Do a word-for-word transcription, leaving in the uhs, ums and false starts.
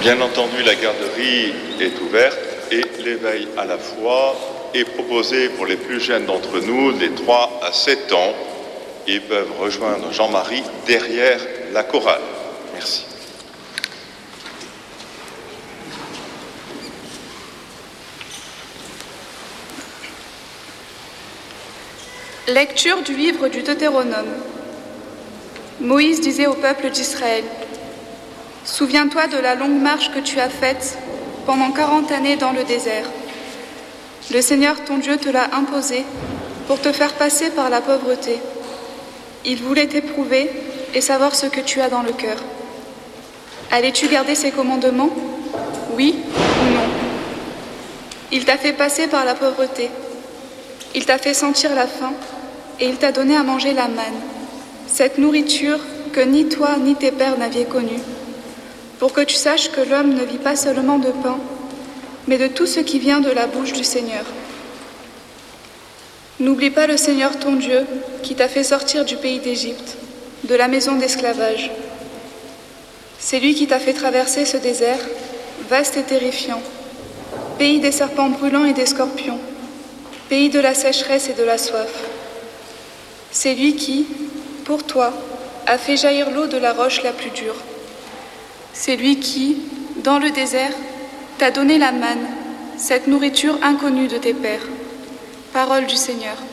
Bien entendu, la garderie est ouverte et l'éveil à la foi est proposé pour les plus jeunes d'entre nous, les trois à sept ans. Ils peuvent rejoindre Jean-Marie derrière la chorale. Merci. Lecture du livre du Deutéronome. Moïse disait au peuple d'Israël: « Souviens-toi de la longue marche que tu as faite pendant quarante années dans le désert. Le Seigneur ton Dieu te l'a imposé pour te faire passer par la pauvreté. Il voulait t'éprouver et savoir ce que tu as dans le cœur. Allais-tu garder ses commandements? Oui ou non? Il t'a fait passer par la pauvreté. Il t'a fait sentir la faim et il t'a donné à manger la manne, cette nourriture que ni toi ni tes pères n'aviez connue, pour que tu saches que l'homme ne vit pas seulement de pain, mais de tout ce qui vient de la bouche du Seigneur. N'oublie pas le Seigneur ton Dieu qui t'a fait sortir du pays d'Égypte, de la maison d'esclavage. C'est lui qui t'a fait traverser ce désert, vaste et terrifiant, pays des serpents brûlants et des scorpions, pays de la sécheresse et de la soif. C'est lui qui, pour toi, a fait jaillir l'eau de la roche la plus dure. C'est lui qui, dans le désert, t'a donné la manne, cette nourriture inconnue de tes pères. Parole du Seigneur.